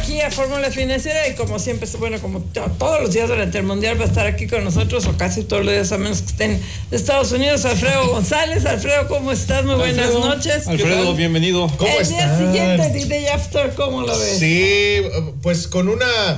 aquí a Fórmula Financiera y como siempre, bueno, como todos los días durante el Mundial va a estar aquí con nosotros o casi todos los días, a menos que estén de Estados Unidos, Alfredo González. Alfredo, ¿cómo estás? Muy buenas noches. Alfredo, bienvenido. ¿Cómo estás? El día siguiente, el day after, ¿cómo lo ves? Sí, pues con una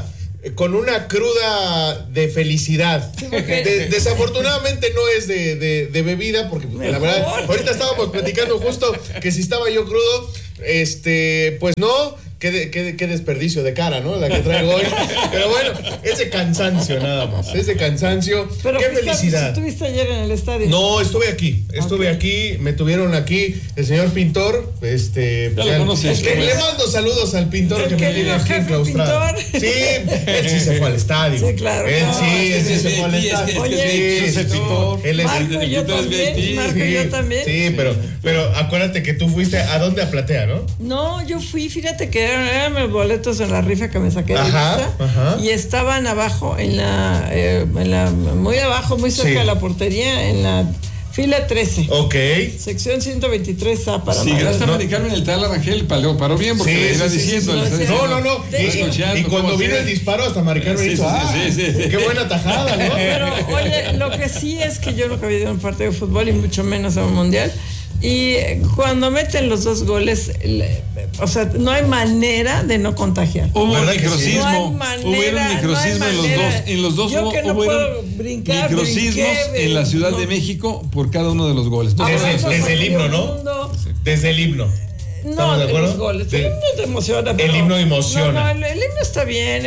cruda de felicidad. Sí, desafortunadamente no es de bebida, porque la verdad, ahorita estábamos platicando justo que si estaba yo crudo, pues no. Qué desperdicio de cara, ¿no? La que traigo hoy. Pero bueno, es de cansancio nada más. Es de cansancio. Pero qué felicidad. ¿Estuviste ayer en el estadio? No, estuve aquí. Aquí. Me tuvieron aquí el señor pintor. Ya lo conoces. Le mando saludos al pintor que me tiene aquí enclaustrado. Sí, él sí se fue al estadio. Sí, claro. Él sí se fue al estadio. Oye, ese pintor. Él es Marco y yo también. Marco y yo también. Sí, pero acuérdate que tú fuiste ¿a dónde? A Platea, ¿no? No, yo fui, fíjate que eran mis boletos en la rifa que me saqué de Visa y estaban abajo en la muy abajo, muy cerca de la portería, en la fila 13. Ok. Sección 123A para sí, gracias a Mari Carmen, el tal Arangel paró bien porque le iba diciendo. No. Y cuando vino el disparo hasta Mari Carmen hizo, qué buena tajada, ¿no? Pero, oye, lo que sí es que yo nunca había ido a un partido de fútbol y mucho menos a un mundial. Y cuando meten los dos goles, o sea, no hay manera de no contagiar. Hubo un microsismo. No hay manera, microsismo en los dos. Yo que no puedo brincar, microsismos en la Ciudad de México por cada uno de los goles. Desde el himno, ¿no? Desde el himno. No, de los goles. El himno te emociona. El himno emociona. No, el himno está bien.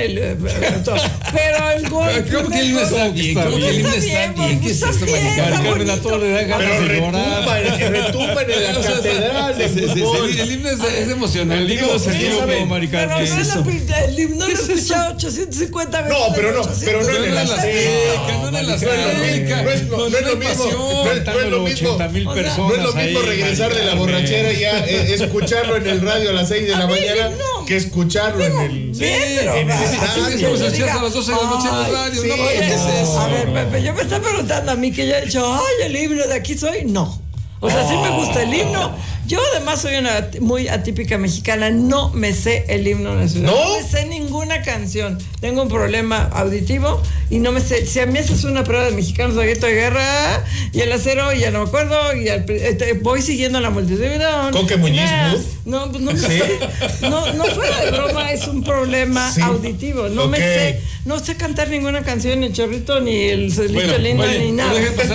Pero el gol. Creo que el himno está bien. ¿Qué es esto, Mari Carmen? A todo le da ganas de llorar. Retumban en la catedral de fútbol. El himno es emocional. El himno se dio como Mari Carmen. El himno lo he escuchado 850 veces. No, pero no en el Azteca. No en el Azteca. No es lo mismo. No es lo mismo regresar de la borrachera y ya escucharlo en el radio a las 6 de la mañana que escucharlo en el estadio. A las 12 de la noche en el radio. No, ¿qué es eso? A ver, Pepe, yo me está preguntando a mí que yo he dicho, ay, el himno de aquí soy. No. O sea, sí me gusta el himno. Yo además soy una muy atípica mexicana. No me sé el himno nacional. No me sé ninguna canción. Tengo un problema auditivo y no me sé. Si a mí haces una prueba de mexicanos de grito de guerra y el acero, y ya no me acuerdo, y voy siguiendo la multitud. ¿Con qué Muñiz? No, pues no me sé. No fuera de broma, es un problema auditivo. No me sé. No sé cantar ninguna canción, ni Chorrito, ni el Celito Lindo, ni nada. Dejen pasar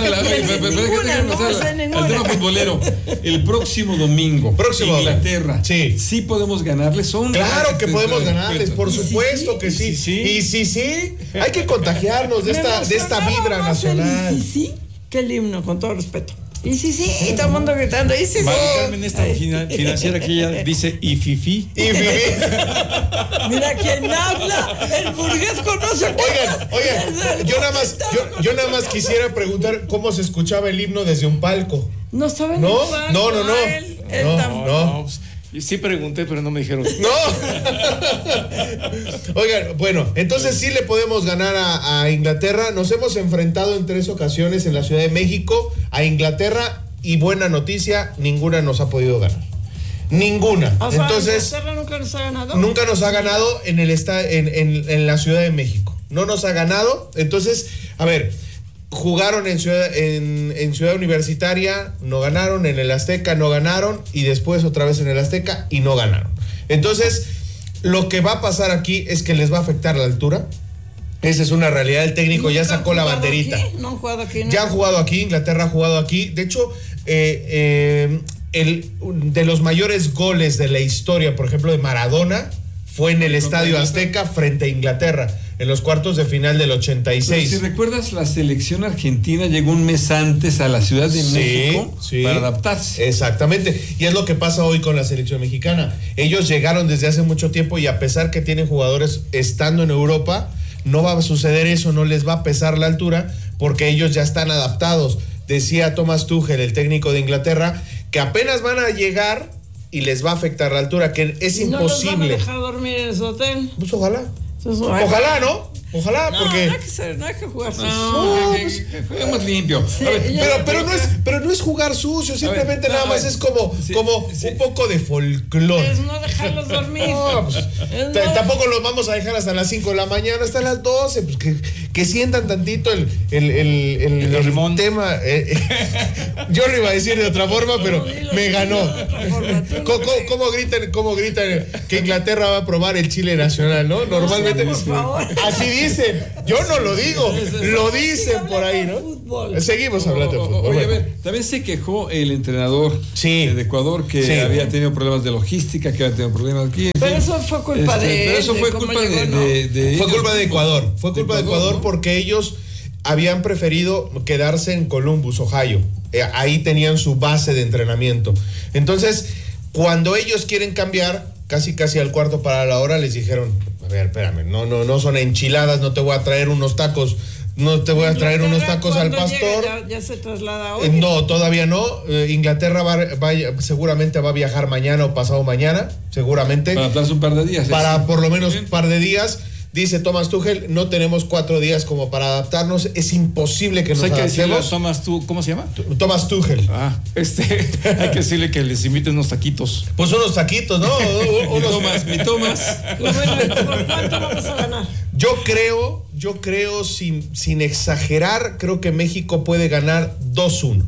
al tema futbolero. El próximo domingo, Inglaterra. Sí podemos ganarles. Claro que podemos ganarles, por supuesto que sí. Y sí, hay que contagiarnos de esta vibra nacional. Y sí, que el himno, con todo respeto. Y sí, todo el mundo gritando. Y sí, Mari Carmen, esta financiera que ella dice y fifi. Mira quién habla. El burgués conoce. Oigan, yo nada más quisiera preguntar cómo se escuchaba el himno desde un palco. No saben. No. Sí pregunté, pero no me dijeron. No. Oigan, bueno, entonces sí le podemos ganar a Inglaterra. Nos hemos enfrentado en 3 ocasiones en la Ciudad de México a Inglaterra y buena noticia, ninguna nos ha podido ganar. Ninguna. O sea, entonces, ¿Inglaterra nunca nos ha ganado? Nunca nos ha ganado en la Ciudad de México. No nos ha ganado. Entonces, a ver, jugaron en Ciudad Universitaria, no ganaron, en el Azteca no ganaron, y después otra vez en el Azteca y no ganaron. Entonces, lo que va a pasar aquí es que les va a afectar la altura. Esa es una realidad. El técnico ya sacó la banderita. No han jugado aquí. Ya han jugado aquí, Inglaterra ha jugado aquí. De hecho, de los mayores goles de la historia, por ejemplo, de Maradona, fue en el Estadio Azteca frente a Inglaterra, en los cuartos de final del 86. Pero si recuerdas, la selección argentina llegó un mes antes a la Ciudad de México para adaptarse. Exactamente, y es lo que pasa hoy con la selección mexicana. Ellos llegaron desde hace mucho tiempo y a pesar que tienen jugadores estando en Europa, no va a suceder eso, no les va a pesar la altura porque ellos ya están adaptados. Decía Thomas Tuchel, el técnico de Inglaterra, que apenas van a llegar y les va a afectar la altura, que es imposible. ¿No los van a dejar dormir en su hotel? Pues ojalá. Ojalá, ¿no? Ojalá, porque... No hay que jugar sucio. Que juguemos limpio. Sí, pero no es jugar sucio, simplemente nada más es como un poco de folclore. Es no dejarlos dormir. Tampoco los vamos a dejar hasta las 5 de la mañana, hasta las 12, pues que sientan tantito el tema. Yo lo iba a decir de otra forma, pero me ganó. ¿Cómo gritan que Inglaterra va a probar el chile nacional, no? Normalmente así dicen. Yo no lo digo, lo dicen por ahí, ¿no? Seguimos hablando de fútbol. Oye, a ver, también se quejó el entrenador de Ecuador que había tenido problemas de logística, que había tenido problemas aquí. Pero eso fue culpa de él. Pero eso fue culpa de fue culpa de Ecuador. Fue culpa de Ecuador porque ellos habían preferido quedarse en Columbus, Ohio. Ahí tenían su base de entrenamiento. Entonces, cuando ellos quieren cambiar, casi al cuarto para la hora, les dijeron: a ver, espérame, no son enchiladas, no te voy a traer unos tacos. No te voy a traer unos tacos al pastor. ¿Ya se traslada hoy? No, todavía no. Inglaterra seguramente va a viajar mañana o pasado mañana, seguramente. Para darse un par de días. Para por lo menos un par de días. Dice Thomas Tuchel, no tenemos 4 días como para adaptarnos. Es imposible que nos adaptemos. ¿Cómo se llama? Thomas Tuchel. Hay que decirle que les inviten unos taquitos. Pues unos taquitos, ¿no? Mi Thomas. ¿Por cuánto vamos a ganar? Yo creo sin exagerar, creo que México puede ganar 2-1.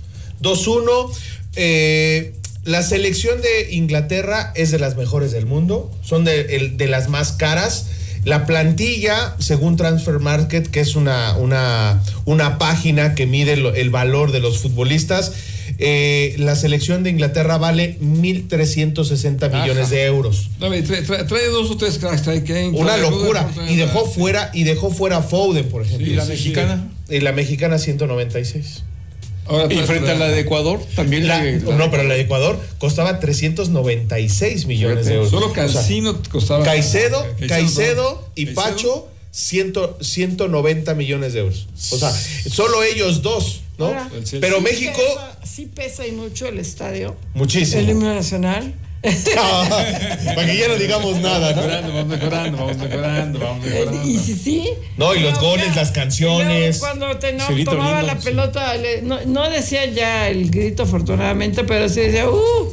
2-1. La selección de Inglaterra es de las mejores del mundo. Son de las más caras. La plantilla, según Transfer Market, que es una página que mide el valor de los futbolistas, la selección de Inglaterra vale 1.360 millones de euros. Trae 2 o 3 cracks. Una locura. Y dejó fuera Foden, por ejemplo. ¿Y la mexicana? Y la mexicana 196. Ahora, y frente a la de Ecuador, también pero la de Ecuador costaba 396 millones de euros. Solo Cancino costaba. Caicedo y Pacho, 190 millones de euros. O sea, solo ellos dos, ¿no? Ahora, pero México... Sí pesa y mucho el estadio. Muchísimo. El himno nacional. Para que ya no digamos nada, ¿no? Vamos mejorando. Y sí. No, y los goles, las canciones. Cuando tomaba la pelota, no decía ya el grito, afortunadamente, pero sí decía,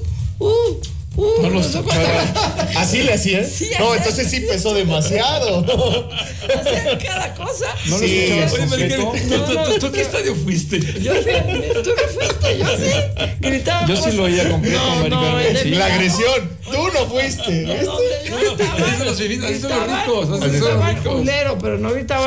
¿Así le hacían? Sí, no, entonces sí pesó demasiado. Hacían cada cosa. No lo escuchabas. ¿Tú a qué estadio fuiste? Yo fui, tú no fuiste, yo sí. Gritaba. Yo sí lo oía completo, La agresión. Tú no fuiste. Gritaba Eulero, pero no gritaba.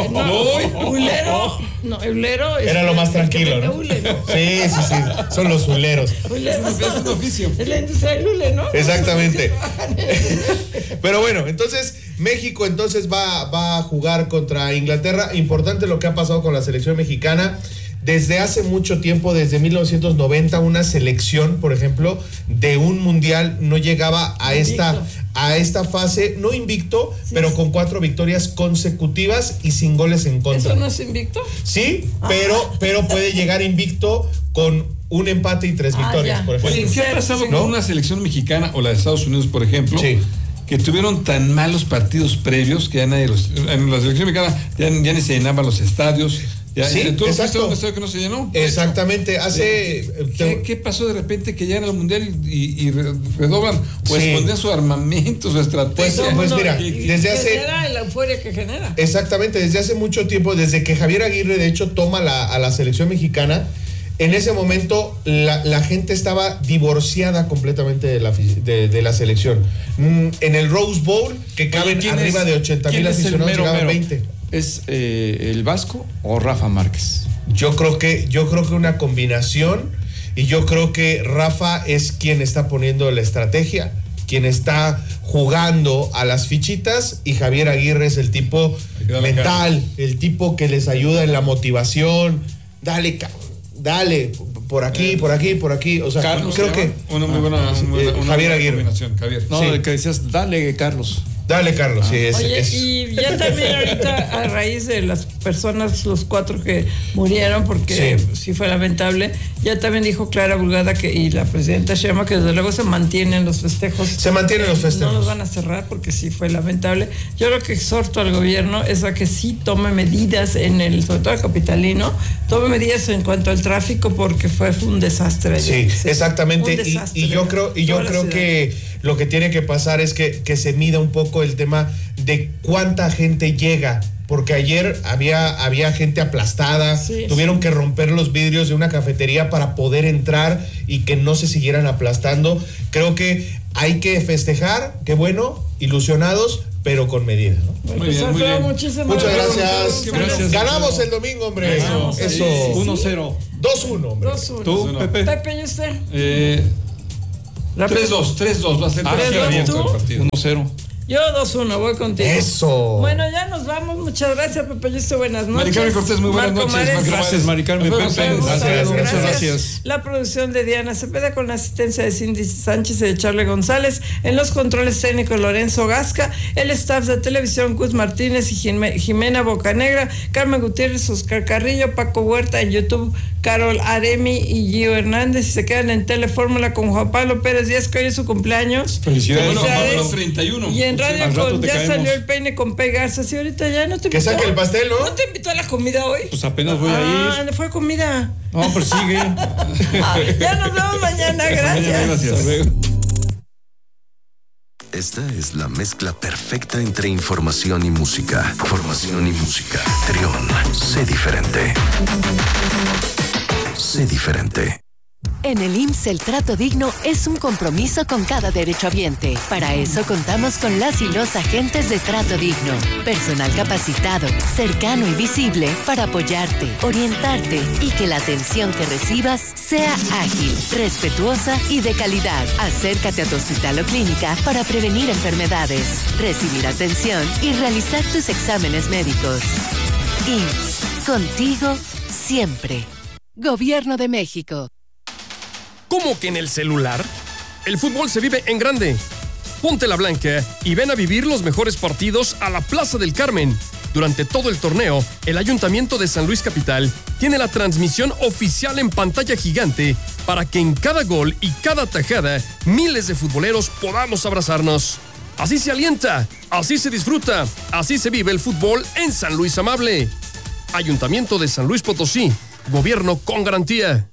Eulero. Era lo más tranquilo, ¿no? Sí. Son los uleros. Es un oficio. Es la industria del hule, ¿no? Exactamente. Pero bueno, entonces México va a jugar contra Inglaterra. Importante lo que ha pasado con la selección mexicana. Desde hace mucho tiempo, desde 1990, una selección, por ejemplo, de un mundial no llegaba a esta fase, no invicto, pero con 4 victorias consecutivas y sin goles en contra. ¿Eso no es invicto? Sí, pero puede llegar invicto con un empate y 3 victorias, por ejemplo. Oye, ¿qué ha pasado con una selección mexicana o la de Estados Unidos, por ejemplo? Sí. Que tuvieron tan malos partidos previos que ya nadie en la selección mexicana ya ni se llenaban los estadios. Exacto. Un estadio que no se llenó. Exactamente. ¿Qué pasó de repente que llegan al mundial y redoblan o esconden su armamento, su estrategia? Pues mira, desde hace... la euforia que genera. Exactamente, desde hace mucho tiempo, desde que Javier Aguirre de hecho toma a la selección mexicana, en ese momento la gente estaba divorciada completamente de la selección. En el Rose Bowl, que caben arriba de 80,000 aficionados, llegaban 20. ¿Es el Vasco o Rafa Márquez? Yo creo que una combinación, y yo creo que Rafa es quien está poniendo la estrategia, quien está jugando a las fichitas, y Javier Aguirre es el tipo mental, el tipo que les ayuda en la motivación. Dale, por aquí. O sea, Carlos, creo que una muy buena Javier Aguirre. Javier. No, el que decías, dale, Carlos. Dale, Carlos. Sí, Oye, y ya también ahorita, a raíz de las personas, los 4 que murieron, porque sí fue lamentable, ya también dijo Clara Burgada y la presidenta Sheinbaum que desde luego se mantienen los festejos. Se mantienen los festejos. No los van a cerrar porque sí fue lamentable. Yo lo que exhorto al gobierno es a que sí tome medidas sobre todo el capitalino, tome medidas en cuanto al tráfico porque fue un desastre. Sí, exactamente. Y yo creo que lo que tiene que pasar es que se mida un poco el tema de cuánta gente llega, porque ayer había gente aplastada, tuvieron que romper los vidrios de una cafetería para poder entrar y que no se siguieran aplastando. Creo que hay que festejar, qué bueno, ilusionados, pero con medida, ¿no? Muy bien, muy bien. Muchas gracias. Ganamos el domingo, hombre. Eso. 1-0. 2-1, hombre. 2-1. ¿Tú, Pepe? Pepe, ¿y usted? 3-2 va a ser 1-0. Yo 2-1, voy contigo. Eso. Bueno, ya nos vamos. Muchas gracias, Pepe. Buenas noches. Mari Carmen Cortés, muy buenas noches. Gracias, Mari Carmen. Muchas gracias. La producción de Diana Cepeda con la asistencia de Cindy Sánchez y de Charlie González. En los controles técnicos, Lorenzo Gasca. El staff de televisión, Cus Martínez y Jimena Bocanegra. Carmen Gutiérrez, Oscar Carrillo, Paco Huerta. En YouTube, Carol Aremi y Gio Hernández. Y se quedan en Telefórmula con Juan Pablo Pérez Díaz, que hoy es su cumpleaños. Felicidades. Bueno, 31. Y en Radio ya salió el peine con Pegarza. Sí, ahorita ya no te invitó. Que saque el pastel, ¿no? ¿No te invitó a la comida hoy? Pues apenas voy a ir. Ah, fue comida. No, pero sigue. Ya nos vemos mañana. Gracias. Gracias. Esta es la mezcla perfecta entre información y música. Formación y música. Trión, sé diferente. Sé diferente. En el IMSS el trato digno es un compromiso con cada derechohabiente. Para eso contamos con las y los agentes de trato digno. Personal capacitado, cercano y visible para apoyarte, orientarte y que la atención que recibas sea ágil, respetuosa y de calidad. Acércate a tu hospital o clínica para prevenir enfermedades, recibir atención y realizar tus exámenes médicos. IMSS, contigo siempre. Gobierno de México. ¿Cómo que en el celular? El fútbol se vive en grande. Ponte la blanca y ven a vivir los mejores partidos a la Plaza del Carmen. Durante todo el torneo, el Ayuntamiento de San Luis Capital tiene la transmisión oficial en pantalla gigante para que en cada gol y cada tajada miles de futboleros podamos abrazarnos. Así se alienta, así se disfruta, así se vive el fútbol en San Luis Amable. Ayuntamiento de San Luis Potosí, gobierno con garantía.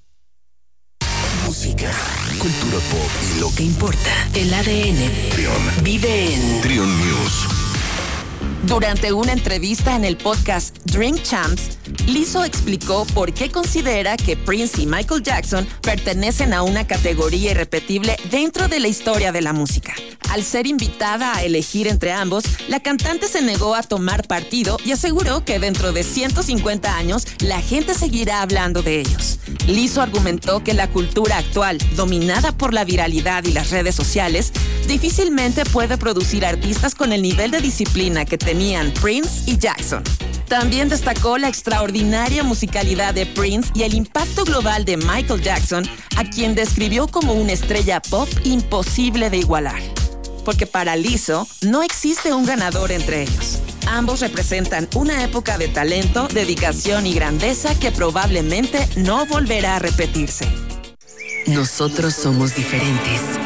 Música, cultura pop y lo que importa. El ADN Trión. vive en Trión News. Durante una entrevista en el podcast Drink Champs, Lizzo explicó por qué considera que Prince y Michael Jackson pertenecen a una categoría irrepetible dentro de la historia de la música. Al ser invitada a elegir entre ambos, la cantante se negó a tomar partido y aseguró que dentro de 150 años la gente seguirá hablando de ellos. Lizzo argumentó que la cultura actual, dominada por la viralidad y las redes sociales, difícilmente puede producir artistas con el nivel de disciplina que tenían Prince y Jackson. También destacó la extraordinaria musicalidad de Prince y el impacto global de Michael Jackson, a quien describió como una estrella pop imposible de igualar. Porque para Lizzo no existe un ganador entre ellos. Ambos representan una época de talento, dedicación y grandeza que probablemente no volverá a repetirse. Nosotros somos diferentes.